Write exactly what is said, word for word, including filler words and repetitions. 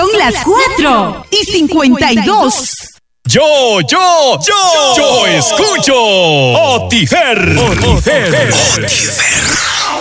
Son las cuatro y cincuenta y dos. Yo, yo, yo, yo escucho Otifer. Otifer. Otifer.